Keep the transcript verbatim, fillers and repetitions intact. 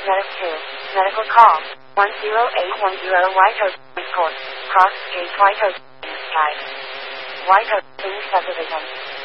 Medic two. Medical call. one zero eight one zero White Oak Court. Cross Street White Oak. Sky. White Oak Subdivision.